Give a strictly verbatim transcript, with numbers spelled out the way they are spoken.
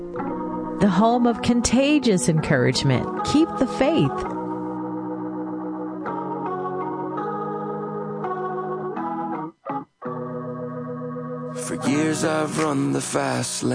the home of contagious encouragement. Keep the faith. For years I've run the fast lane.